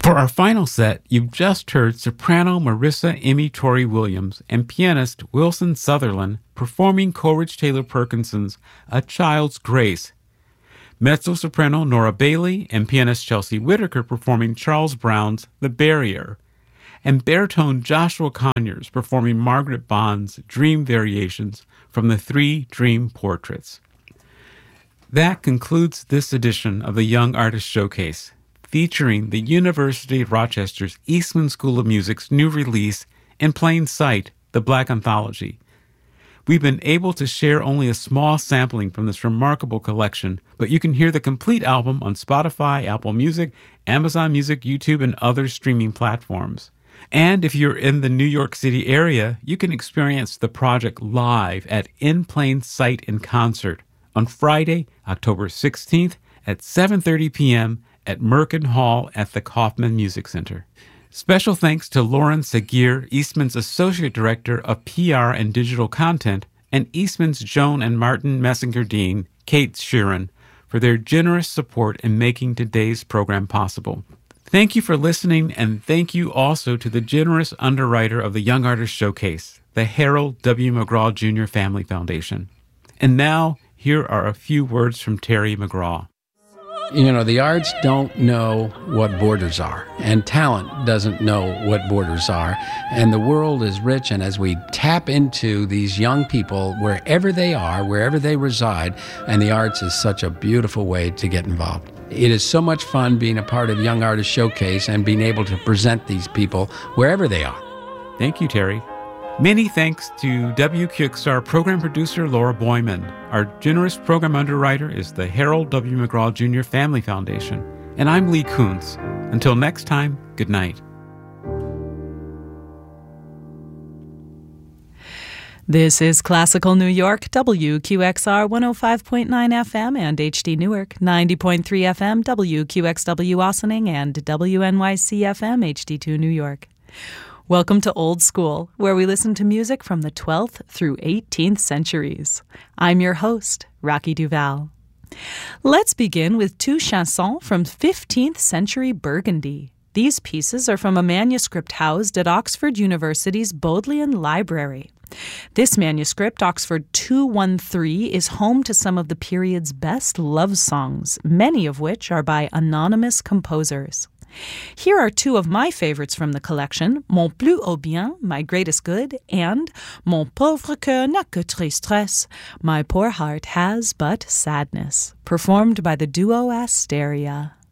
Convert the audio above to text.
For our final set, you've just heard soprano Marissa Emmy Torrey Williams and pianist Wilson Sutherland performing Coleridge Taylor Perkinson's A Child's Grace, mezzo-soprano Nora Bailey and pianist Chelsea Whitaker performing Charles Brown's The Barrier, and baritone Joshua Conyers performing Margaret Bond's Dream Variations from the Three Dream Portraits. That concludes this edition of the Young Artist Showcase, featuring the University of Rochester's Eastman School of Music's new release, In Plain Sight, The Black Anthology. We've been able to share only a small sampling from this remarkable collection, but you can hear the complete album on Spotify, Apple Music, Amazon Music, YouTube, and other streaming platforms. And if you're in the New York City area, you can experience the project live at In Plain Sight in Concert on Friday, October 16th at 7:30 p.m. at Merkin Hall at the Kaufman Music Center. Special thanks to Lauren Segir, Eastman's Associate Director of PR and Digital Content, and Eastman's Joan and Martin Messinger-Dean, Kate Sheeran, for their generous support in making today's program possible. Thank you for listening, and thank you also to the generous underwriter of the Young Artist Showcase, the Harold W. McGraw Jr. Family Foundation. And now, here are a few words from Terry McGraw. You know, the arts don't know what borders are, and talent doesn't know what borders are, and the world is rich, and as we tap into these young people, wherever they are, wherever they reside, and the arts is such a beautiful way to get involved. It is so much fun being a part of Young Artist Showcase and being able to present these people wherever they are. Thank you, Terry. Many thanks to WQXR program producer Laura Boyman. Our generous program underwriter is the Harold W. McGraw Jr. Family Foundation. And I'm Lee Kuntz. Until next time, good night. This is Classical New York, WQXR 105.9 FM and HD Newark, 90.3 FM, WQXW Ossining, and WNYC FM, HD2 New York. Welcome to Old School, where we listen to music from the 12th through 18th centuries. I'm your host, Rocky Duval. Let's begin with two chansons from 15th century Burgundy. These pieces are from a manuscript housed at Oxford University's Bodleian Library. This manuscript, Oxford 213, is home to some of the period's best love songs, many of which are by anonymous composers. Here are two of my favorites from the collection, Mon plus haut bien, My Greatest Good, and Mon pauvre cœur n'a que tristesse, My Poor Heart Has But Sadness, performed by the duo Asteria.